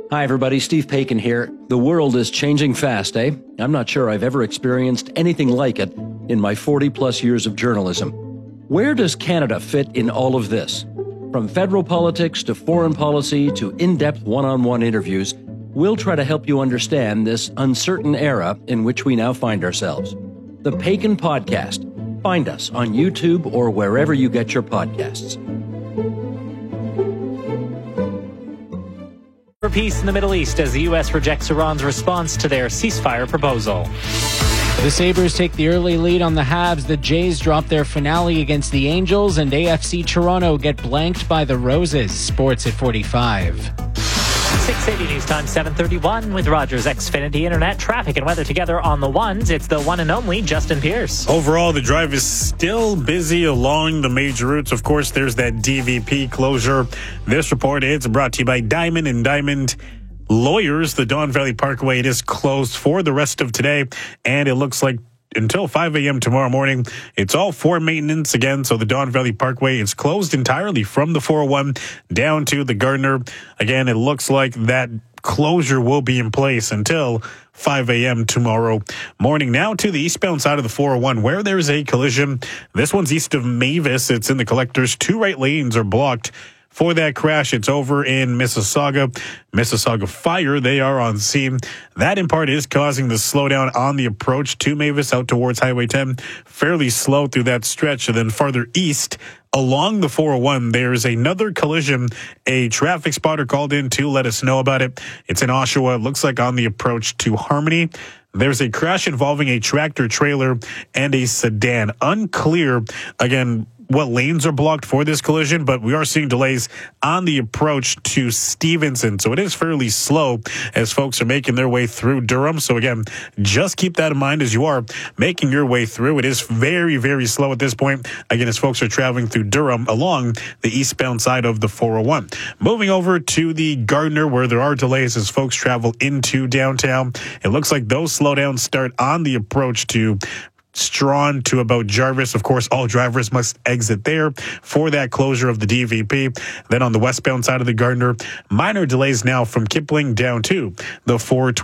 Hi, everybody. Steve Paikin here. The world is changing fast, eh? I'm not sure I've ever experienced anything like it in my 40-plus years of journalism. Where does Canada fit in all of this? From federal politics to foreign policy to in-depth one-on-one interviews, we'll try to help you understand this uncertain era in which we now find ourselves. The Paikin Podcast. Find us on YouTube or wherever you get your podcasts. For peace in the Middle East as the U.S. rejects Iran's response to their ceasefire proposal. The Sabres take the early lead on the Habs. The Jays drop their finale against the Angels, and AFC Toronto get blanked by the Roses. Sports at 45. 680 News Time 7:31 with Rogers Xfinity Internet. Traffic and weather together on the ones. It's the one and only Justin Pierce. Overall, the drive is still busy along the major routes. Of course, there's that DVP closure. This report is brought to you by Diamond and Diamond Lawyers. The Don Valley Parkway, it is closed for the rest of today, and it looks like until 5 a.m. tomorrow morning. It's all for maintenance again, so the Don Valley Parkway is closed entirely from the 401 down to the Gardiner. Again, it looks like that closure will be in place until 5 a.m. tomorrow morning. Now to the eastbound side of the 401 where there's a collision. This one's east of Mavis. It's in the Collectors. 2 right lanes are blocked for that crash. It's over in Mississauga Fire. They are on scene. That in part is causing the slowdown on the approach to Mavis out towards Highway 10. Fairly slow through that stretch. And then farther east along the 401, there's another collision. A traffic spotter called in to let us know about it. It's in Oshawa. It looks like on the approach to Harmony. There's a crash involving a tractor trailer and a sedan. Unclear, again, what lanes are blocked for this collision, but we are seeing delays on the approach to Stevenson. So it is fairly slow as folks are making their way through Durham. So again, just keep that in mind as you are making your way through. It is very, very slow at this point. Again, as folks are traveling through Durham along the eastbound side of the 401. Moving over to the Gardiner where there are delays as folks travel into downtown. It looks like those slowdowns start on the approach to Strawn to about Jarvis. Of course, all drivers must exit there for that closure of the DVP. Then on the westbound side of the Gardiner, minor delays now from Kipling down to the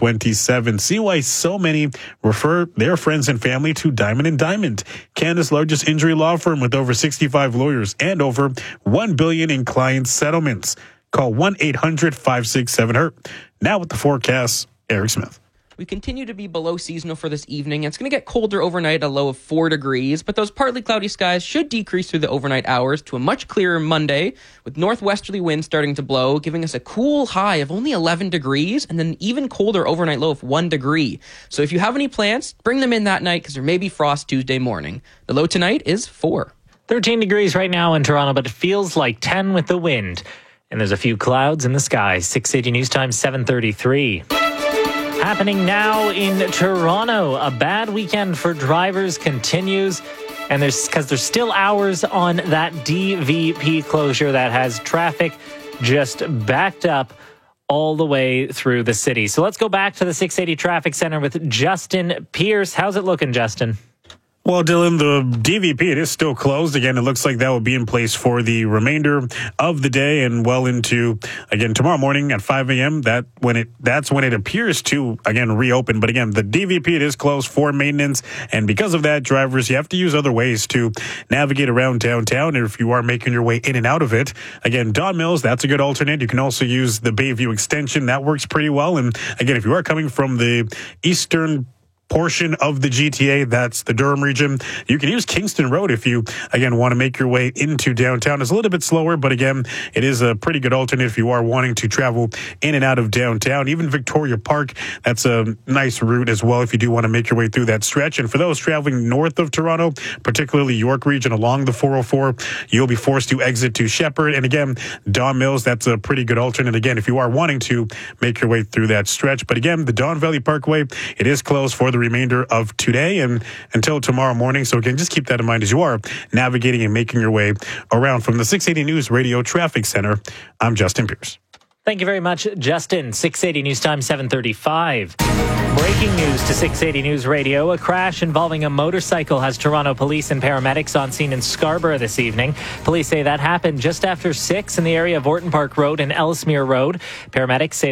427. See why so many refer their friends and family to Diamond and Diamond, Canada's largest injury law firm with over 65 lawyers and over $1 billion in client settlements. Call 1-800-567-HURT. Now with the forecast, Eric Smith. We continue to be below seasonal for this evening. It's going to get colder overnight at a low of 4 degrees, but those partly cloudy skies should decrease through the overnight hours to a much clearer Monday, with northwesterly winds starting to blow, giving us a cool high of only 11 degrees and an even colder overnight low of 1 degree. So if you have any plans, bring them in that night because there may be frost Tuesday morning. The low tonight is 4. 13 degrees right now in Toronto, but it feels like 10 with the wind. And there's a few clouds in the sky. 680 News Time 7:33. Happening now in Toronto. A bad weekend for drivers continues. And there's still hours on that DVP closure that has traffic just backed up all the way through the city. So let's go back to the 680 Traffic Center with Justin Pierce. How's it looking, Justin? Well, Dylan, the DVP, it is still closed. Again, it looks like that will be in place for the remainder of the day and well into, again, tomorrow morning at 5 a.m. That's when it appears to, again, reopen. But again, the DVP, it is closed for maintenance. And because of that, drivers, you have to use other ways to navigate around downtown. And if you are making your way in and out of it, again, Don Mills, that's a good alternate. You can also use the Bayview extension. That works pretty well. And again, if you are coming from the eastern portion of the GTA, that's the Durham region, you can use Kingston Road if you, again, want to make your way into downtown. It's a little bit slower, but again, it is a pretty good alternate if you are wanting to travel in and out of downtown. Even Victoria Park, that's a nice route as well if you do want to make your way through that stretch. And for those traveling north of Toronto, particularly York region along the 404, you'll be forced to exit to Shepherd. And again, Don Mills, that's a pretty good alternate, again, if you are wanting to make your way through that stretch. But again, the Don Valley Parkway, it is closed for the remainder of today and until tomorrow morning. So again, just keep that in mind as you are navigating and making your way around. From the 680 News Radio Traffic Center, I'm Justin Pierce. Thank you very much, Justin. 680 News Time 7:35. Breaking news to 680 News Radio. A crash involving a motorcycle has Toronto police and paramedics on scene in Scarborough this evening. Police say that happened just after 6 in the area of Orton Park Road and Ellesmere Road. Paramedics say